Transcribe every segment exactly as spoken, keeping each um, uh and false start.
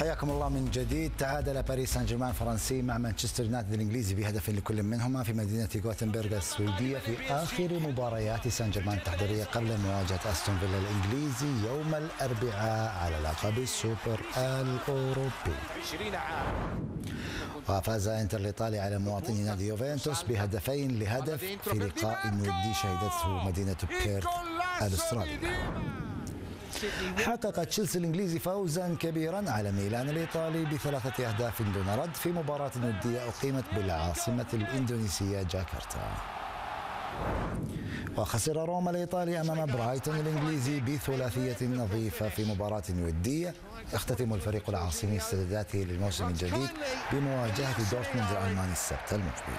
حياكم الله من جديد. تعادل باريس سان جيرمان الفرنسي مع مانشستر يونايتد الانجليزي بهدف لكل منهما في مدينه غوتنبرغ السويديه في اخر مباريات سان جيرمان التحضيريه قبل مواجهه استون فيلا الانجليزي يوم الاربعاء على لقب السوبر الاوروبي. وفاز انتر الايطالي على مواطني نادي يوفنتوس بهدفين لهدف في لقاء ودي شهدته مدينه بيرث الاستراليه. حقق تشيلسي الانجليزي فوزا كبيرا على ميلان الايطالي بثلاثه اهداف دون رد في مباراه وديه اقيمت بالعاصمه الاندونيسيه جاكرتا. وخسر روما الايطالي امام برايتون الانجليزي بثلاثيه نظيفه في مباراه وديه يختتم الفريق العاصمي استعداداته للموسم الجديد بمواجهه دورتموند الالماني السبت المقبل.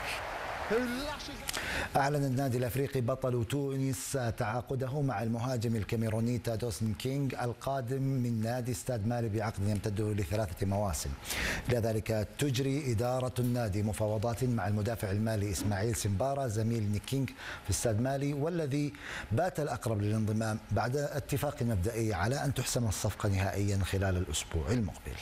أعلن النادي الأفريقي بطل تونس تعاقده مع المهاجم الكاميروني تادوسن كينغ القادم من نادي استاد مالي بعقد يمتد لثلاثة مواسم. لذلك تجري إدارة النادي مفاوضات مع المدافع المالي إسماعيل سمبارا زميل نيك كينغ في استاد مالي، والذي بات الأقرب للانضمام بعد اتفاق مبدئي على أن تحسم الصفقة نهائيا خلال الأسبوع المقبل.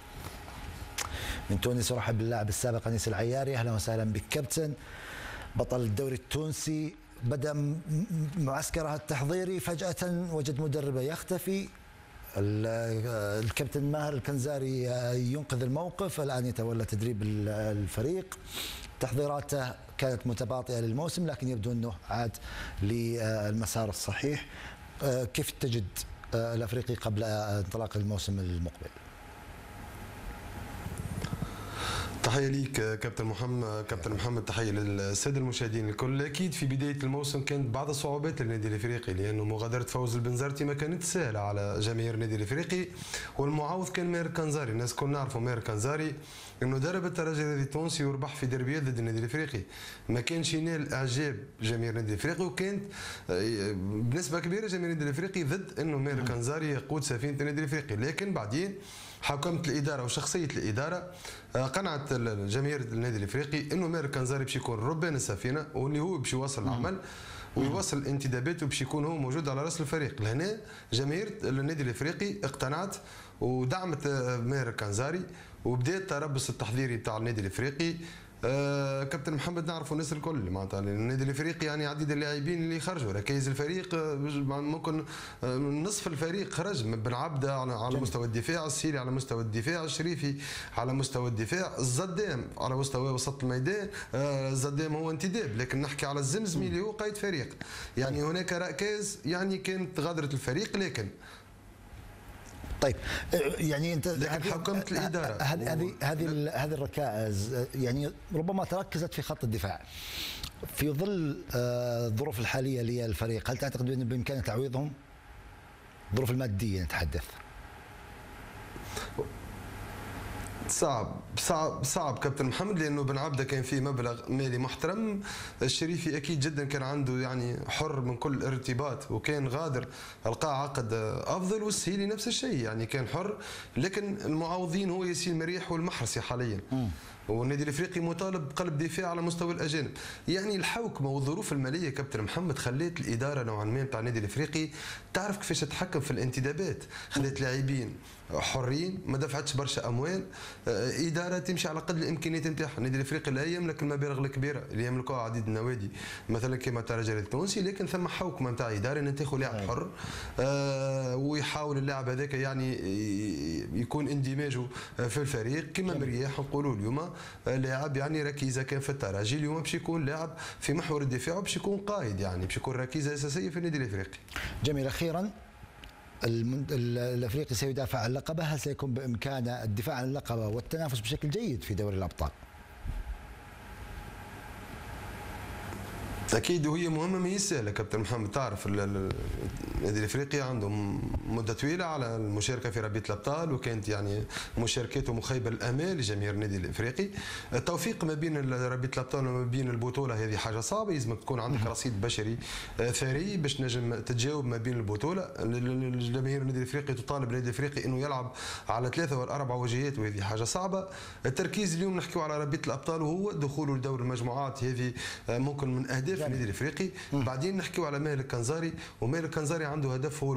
من تونس ارحب باللاعب السابق انيس العياري. اهلا وسهلا بك كابتن. بطل الدوري التونسي بدا معسكره التحضيري، فجاه وجد مدربه يختفي. الكابتن ماهر الكنزاري ينقذ الموقف، الان يتولى تدريب الفريق. تحضيراته كانت متباطئه للموسم لكن يبدو انه عاد للمسار الصحيح. كيف تجد الافريقي قبل انطلاق الموسم المقبل؟ تحية ليك كابتن محمد كابتن محمد تحية للسادة المشاهدين الكل. أكيد في بداية الموسم كانت بعض الصعوبات للنادي الأفريقي، لأنه مغادرة فوز البنزرتي ما كانت سهلة على جماهير النادي الأفريقي، والمعاوض كان ماهر كنزاري. الناس كل نعرفوا ماهر كنزاري انه درب الترجي التونسي وربح في دربيات ضد النادي الافريقي، ما كانش ينال اعجاب جماهير النادي الافريقي، وكانت بنسبه كبيره جماهير النادي الافريقي ضد انه ماهر كنزاري يقود سفينه النادي الافريقي. لكن بعدين حكمة الاداره وشخصيه الاداره قنعت جماهير النادي الافريقي انه ماهر كنزاري باش يكون ربان السفينه، واللي هو باش يواصل العمل ويواصل الانتدابات وباش يكون هو موجود على راس الفريق. لهنا جماهير النادي الافريقي اقتنعت ودعمت ماهر كنزاري، وبدات تربص التحضيري بتاع النادي الافريقي. آه كابتن محمد نعرفوا الناس الكل معناتها النادي الافريقي يعني عديد اللاعبين اللي خرجوا، ركائز الفريق ممكن نصف الفريق خرج. بن عبده على, على مستوى الدفاع، السيري على مستوى الدفاع، الشريفي على مستوى الدفاع، الزدام على مستوى وسط الميدان. آه الزدام هو انتداب، لكن نحكي على الزمزمي اللي هو قائد فريق. يعني هناك ركائز يعني كانت غادرة الفريق. لكن طيب يعني انت لكن حكمت الاداره هذه هذه هذه الركائز يعني ربما تركزت في خط الدفاع في ظل الظروف الحاليه للفريق. هل تعتقد انه بامكانه تعويضهم؟ الظروف الماديه نتحدث. صعب صعب صعب كابتن محمد، لانه بن عبده كان فيه مبلغ مالي محترم. الشريفي اكيد جدا كان عنده يعني حر من كل ارتباط، وكان غادر القاء عقد افضل، والسهيلي نفس الشيء يعني كان حر. لكن المعوضين هو ياسين مريح والمحرسي حاليا، والنادي الافريقي مطالب بقلب دفاع على مستوى الاجانب. يعني الحوكمه والظروف الماليه كابتن محمد خلت الاداره نوعا ما نتاع النادي الافريقي تعرف كيفاش تتحكم في الانتدابات، خلت لاعبين حرين، ما دفعتش برشا اموال، اداره تمشي على قدر الامكانيات نتاعها. النادي الافريقي لا يملك المبالغ الكبيره اللي يملكوها عديد النوادي مثلا كما الترجي التونسي، لكن ثم حوكمه نتاع اداره ان تاخذ لاعب حر آه ويحاول اللاعب هذاك يعني يكون اندماجه في الفريق كما مرياح. نقولوا اليوم لاعب يعني ركيزه كان في الترجي، اليوم باش يكون لاعب في محور الدفاع وباش يكون قائد، يعني باش يكون ركيزه اساسيه في النادي الافريقي. جميل. اخيرا الافريقي سيدافع عن لقبه، هل سيكون بامكانه الدفاع عن اللقب والتنافس بشكل جيد في دوري الابطال؟ اكيد، وهي مهمه ما هي سهله كابتن محمد. تعرف النادي الافريقي عنده مده طويله على المشاركه في ربيع الابطال، وكانت يعني مشاركته مخيبه الامال لجماهير النادي الافريقي. التوفيق ما بين ربيع الابطال وما بين البطوله هذه حاجه صعبه، لازمك تكون عندك رصيد بشري ثري باش تنجم تتجاوب ما بين البطوله. جماهير النادي الافريقي تطالب النادي الافريقي انه يلعب على ثلاثه والاربع وجهات، وهذه حاجه صعبه. التركيز اليوم نحكيو على ربيع الابطال وهو دخوله لدور المجموعات، هذه ممكن من اهداف النادي الافريقي. بعدين نحكيو على ماهر الكنزاري، وماهر الكنزاري عنده هدف هو